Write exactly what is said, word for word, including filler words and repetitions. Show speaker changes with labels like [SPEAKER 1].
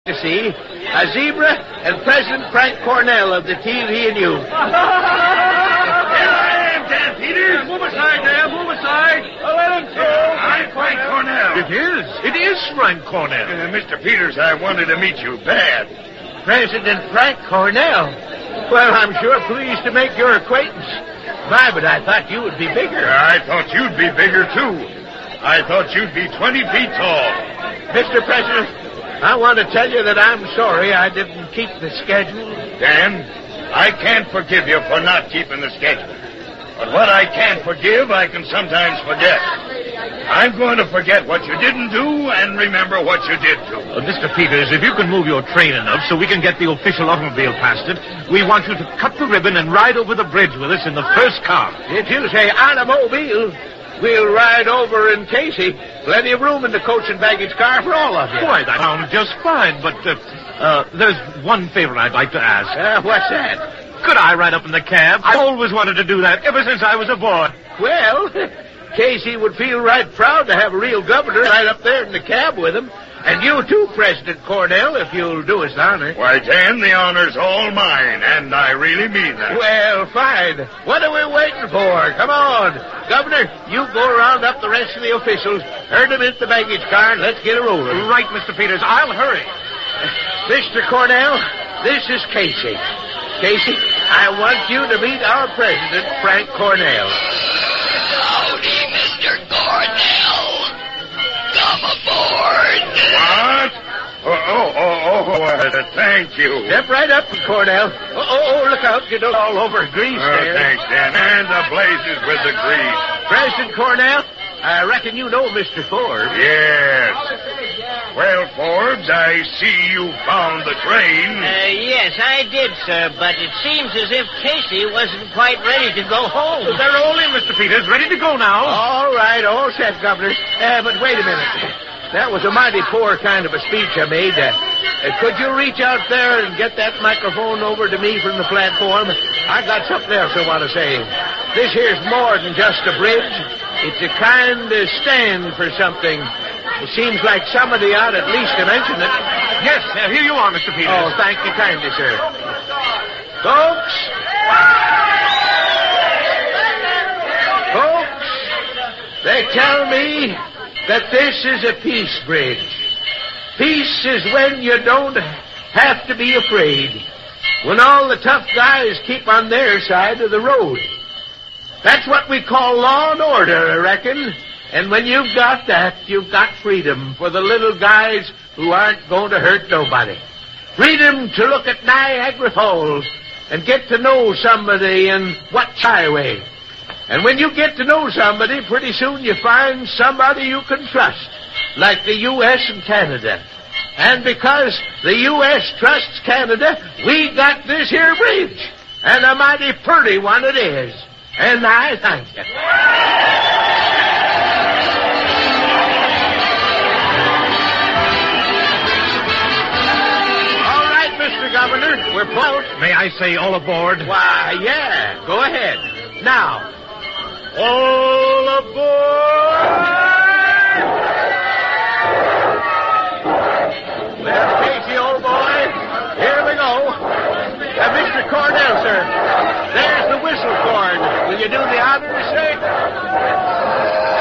[SPEAKER 1] to see a zebra and President Frank Cornell of the T V and U.
[SPEAKER 2] Here I am, Dan Peters. Move aside, Dan. Move aside. Oh, let him through. I'm Frank Cornell.
[SPEAKER 3] It is. It is Frank Cornell.
[SPEAKER 2] Uh, Mister Peters, I wanted to meet you bad.
[SPEAKER 1] President Frank Cornell? Well, I'm sure pleased to make your acquaintance. My, but I thought you would be bigger.
[SPEAKER 2] I thought you'd be bigger, too. I thought you'd be twenty feet tall.
[SPEAKER 1] Mister President, I want to tell you that I'm sorry I didn't keep the schedule.
[SPEAKER 2] Dan, I can't forgive you for not keeping the schedule. But what I can't forgive, I can sometimes forget. I'm going to forget what you didn't do and remember what you did do.
[SPEAKER 3] Uh, Mister Peters, if you can move your train enough so we can get the official automobile past it, we want you to cut the ribbon and ride over the bridge with us in the first car.
[SPEAKER 1] Did you say automobile? We'll ride over in Casey. Plenty of room in the coach and baggage car for all of you.
[SPEAKER 3] Why, that sounds just fine, but uh, uh, there's one favor I'd like to ask.
[SPEAKER 1] Uh, what's that?
[SPEAKER 3] Could I ride up in the cab? I've always wanted to do that ever since I was a boy.
[SPEAKER 1] Well, Casey would feel right proud to have a real governor right up there in the cab with him. And you too, President Cornell, if you'll do us the honor.
[SPEAKER 2] Why, Dan, the honor's all mine, and I really mean that.
[SPEAKER 1] Well, fine. What are we waiting for? Come on. Governor, you go around up the rest of the officials, herd them into the baggage car, and let's get a rolling.
[SPEAKER 3] Right, Mister Peters. I'll hurry.
[SPEAKER 1] Mister Cornell, this is Casey. Casey, I want you to meet our president, Frank Cornell.
[SPEAKER 4] Howdy, Mister Cornell. Come aboard.
[SPEAKER 2] What? Oh, oh, oh, oh uh, thank you.
[SPEAKER 1] Step right up, Cornell. Oh, oh, oh, look out. You don't all over grease
[SPEAKER 2] Oh,
[SPEAKER 1] there.
[SPEAKER 2] thanks, Dan. And the blazes with the grease.
[SPEAKER 1] President Cornell, I reckon you know Mister Forbes.
[SPEAKER 2] Yes. Well, Forbes, I see you found the train.
[SPEAKER 5] Uh, yes, I did, sir, but it seems as if Casey wasn't quite ready to go home.
[SPEAKER 3] They're all in, Mister Peters. Ready to go now.
[SPEAKER 1] All right, all set, Governor. Uh, but wait a minute. That was a mighty poor kind of a speech I made. Uh, uh, could you reach out there and get that microphone over to me from the platform? I got something else I want to say. This here's more than just a bridge. It's a kind of stand for something. It seems like somebody ought at least to mention it.
[SPEAKER 3] Yes, uh, here you are, Mister Peters.
[SPEAKER 1] Oh, thank you kindly, sir. Folks. Folks, they tell me that this is a peace bridge. Peace is when you don't have to be afraid. When all the tough guys keep on their side of the road. That's what we call law and order, I reckon. And when you've got that, you've got freedom for the little guys who aren't going to hurt nobody. Freedom to look at Niagara Falls and get to know somebody in Watch Highway. And when you get to know somebody, pretty soon you find somebody you can trust, like the U S and Canada. And because the U S trusts Canada, we got this here bridge. And a mighty pretty one it is. And I thank you. All right, Mister Governor, we're out.
[SPEAKER 3] May I say all aboard?
[SPEAKER 1] Why, yeah, go ahead. Now, all aboard!